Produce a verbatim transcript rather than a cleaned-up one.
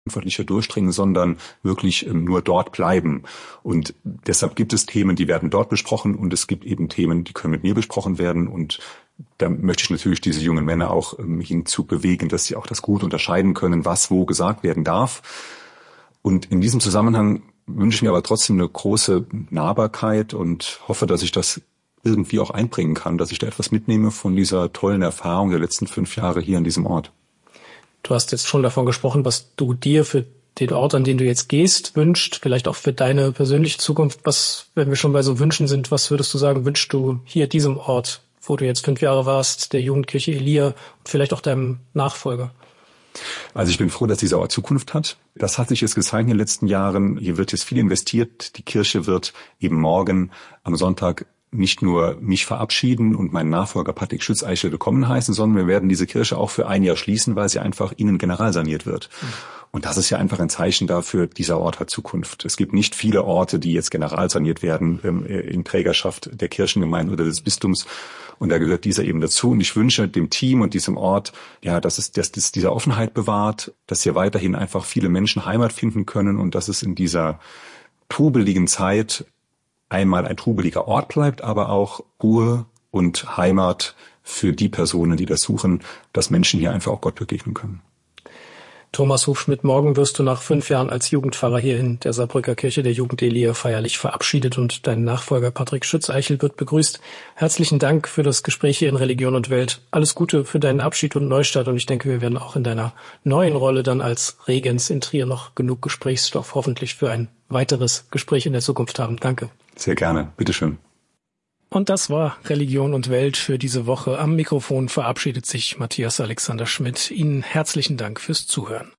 einfach nicht durchdringen, sondern wirklich nur dort bleiben. Und deshalb gibt es Themen, die werden dort besprochen und es gibt eben Themen, die können mit mir besprochen werden. Und da möchte ich natürlich diese jungen Männer auch hinzu bewegen, dass sie auch das gut unterscheiden können, was wo gesagt werden darf. Und in diesem Zusammenhang wünsche ich mir aber trotzdem eine große Nahbarkeit und hoffe, dass ich das irgendwie auch einbringen kann, dass ich da etwas mitnehme von dieser tollen Erfahrung der letzten fünf Jahre hier an diesem Ort. Du hast jetzt schon davon gesprochen, was du dir für den Ort, an den du jetzt gehst, wünscht, vielleicht auch für deine persönliche Zukunft. Was, wenn wir schon bei so Wünschen sind, was würdest du sagen, wünschst du hier diesem Ort, wo du jetzt fünf Jahre warst, der Jugendkirche Elia und vielleicht auch deinem Nachfolger? Also ich bin froh, dass dieser Ort Zukunft hat. Das hat sich jetzt gezeigt in den letzten Jahren. Hier wird jetzt viel investiert. Die Kirche wird eben morgen am Sonntag nicht nur mich verabschieden und meinen Nachfolger Patrick Schütz-Eichel willkommen heißen, sondern wir werden diese Kirche auch für ein Jahr schließen, weil sie einfach innen generalsaniert wird. Mhm. Und das ist ja einfach ein Zeichen dafür, dieser Ort hat Zukunft. Es gibt nicht viele Orte, die jetzt generalsaniert werden ähm, in Trägerschaft der Kirchengemeinde oder des Bistums. Und da gehört dieser eben dazu. Und ich wünsche dem Team und diesem Ort, ja, dass es, dass es diese Offenheit bewahrt, dass hier weiterhin einfach viele Menschen Heimat finden können und dass es in dieser trubeligen Zeit einmal ein trubeliger Ort bleibt, aber auch Ruhe und Heimat für die Personen, die das suchen, dass Menschen hier einfach auch Gott begegnen können. Thomas Hufschmidt, morgen wirst du nach fünf Jahren als Jugendpfarrer hier in der Saarbrücker Kirche der Jugend Elia feierlich verabschiedet und dein Nachfolger Patrick Schütz-Eichel wird begrüßt. Herzlichen Dank für das Gespräch hier in Religion und Welt. Alles Gute für deinen Abschied und Neustart und ich denke, wir werden auch in deiner neuen Rolle dann als Regens in Trier noch genug Gesprächsstoff hoffentlich für ein weiteres Gespräch in der Zukunft haben. Danke. Sehr gerne. Bitteschön. Und das war Religion und Welt für diese Woche. Am Mikrofon verabschiedet sich Matthias Alexander Schmidt. Ihnen herzlichen Dank fürs Zuhören.